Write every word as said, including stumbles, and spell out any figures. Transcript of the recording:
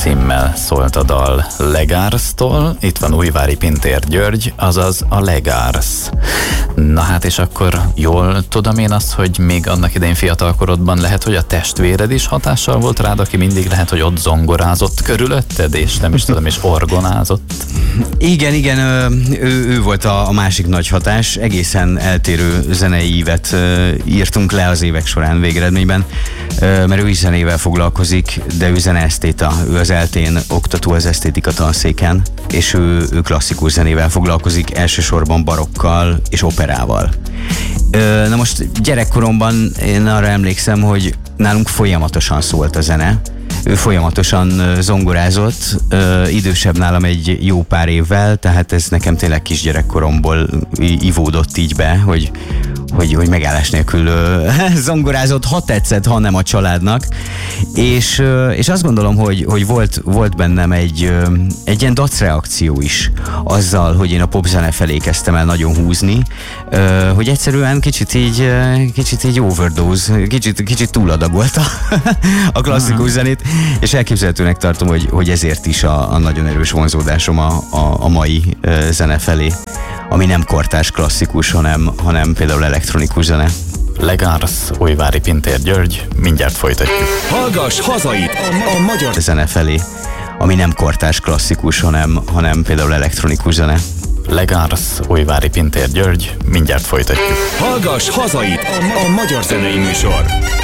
címmel szólt a dal Legársztól. Itt van Újvári Pintér György, azaz a Legárs. Na hát, és akkor jól tudom én azt, hogy még annak idején fiatalkorodban lehet, hogy a testvéred is hatással volt rád, aki mindig lehet, hogy ott zongorázott körülötted, és nem is tudom, és orgonázott. Igen, igen, ő, ő volt a, a másik nagy hatás. Egészen eltérő zenei ívet írtunk le az évek során végeredményben, mert ő is zenével foglalkozik, de ő zeneesztéta, ő az eltén oktató az esztétika tanszéken, és ő, ő klasszikus zenével foglalkozik, elsősorban barokkal és operával. Na most gyerekkoromban én arra emlékszem, hogy nálunk folyamatosan szólt a zene. Ő folyamatosan zongorázott, ö, idősebb nálam egy jó pár évvel, tehát ez nekem tényleg kisgyerekkoromból ivódott így be, hogy, hogy, hogy megállás nélkül ö, zongorázott, ha tetszett, ha nem a családnak. És, ö, és azt gondolom, hogy, hogy volt, volt bennem egy, ö, egy ilyen dacreakció is azzal, hogy én a popzene felé kezdtem el nagyon húzni, ö, hogy egyszerűen kicsit így, kicsit így overdose, kicsit, kicsit túladagolta a klasszikus zenét, és elképzelhetőnek tartom, hogy, hogy ezért is a, a nagyon erős vonzódásom a, a, a mai uh, zene felé, ami nem kortárs klasszikus, hanem, hanem például elektronikus zene. Legárs, Újvári Pintér György, mindjárt folytatjuk. Hallgass hazait, a, a magyar zene felé, ami nem kortárs klasszikus, hanem, hanem például elektronikus zene. Legárs, Újvári Pintér György, mindjárt folytatjuk. Hallgass hazait, a, a magyar zenei műsor.